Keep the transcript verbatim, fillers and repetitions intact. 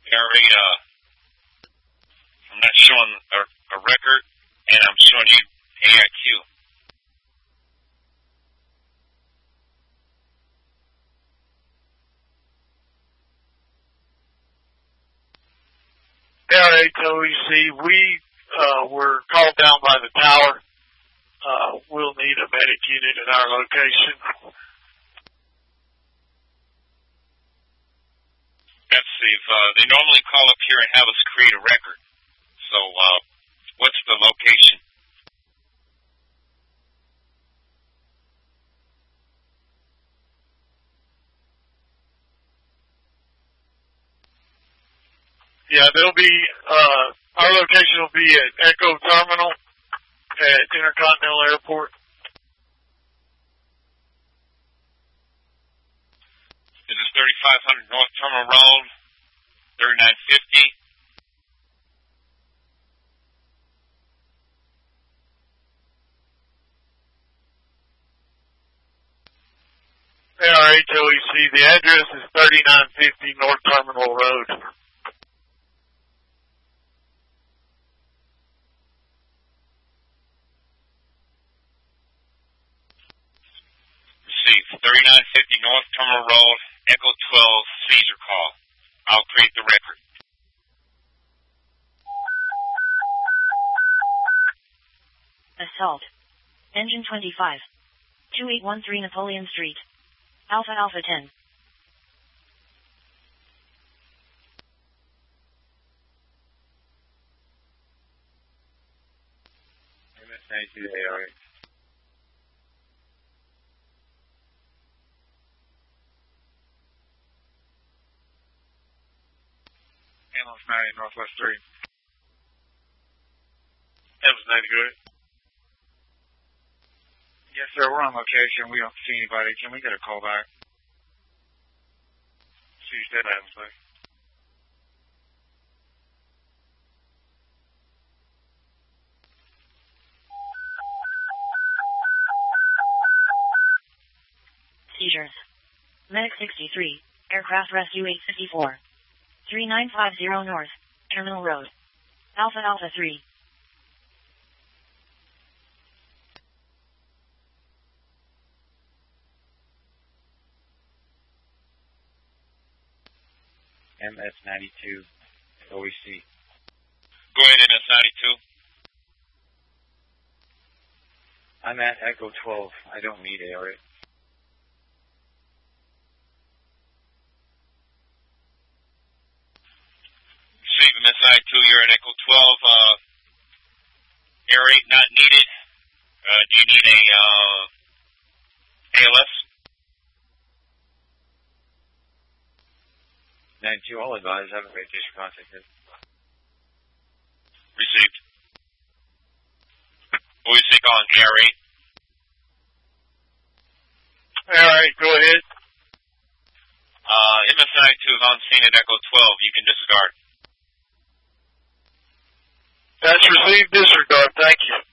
Gary, uh, I'm not showing a, a record, and I'm showing you A I Q. Air eight to O E C, we uh, were called down by the tower. Uh, we'll need a medic unit at our location. Let's see, if, uh, they normally call up here and have us create a record. So, uh, what's the location? Yeah, there'll be, uh, our location will be at Echo Terminal at Intercontinental Airport. This is thirty-five hundred North Terminal Road, thirty-nine fifty. A R H O E C, the address is thirty-nine fifty North Terminal Road. Receive thirty-nine fifty North Terminal Road, Echo twelve, Caesar call. I'll create the record. Assault. Engine twenty-five. two eight one three Napoleon Street. Alpha Alpha ten. M S ninety-two to A R H. Analyst ninety, Northwest three. Evans ninety, go ahead. Yes, sir, we're on location. We don't see anybody. Can we get a call back? See you dead, Evans, please. Seizures. Medic sixty-three, Aircraft Rescue eight fifty-four. thirty-nine fifty North, Terminal Road. Alpha Alpha three. M S ninety-two, O E C. Go ahead, M S ninety-two. I'm at Echo twelve. I don't need A R H. Receive M S ninety-two, you're at Echo twelve. Uh, Air eight not needed. Uh, do you need a uh, A L S? ninety-two, all advise, haven't vacation contacted. Received. O E C calling A R eight. A R eight, go ahead. Uh, M S ninety-two is on scene at Echo twelve. You can disregard. That's received, disregard. Thank you.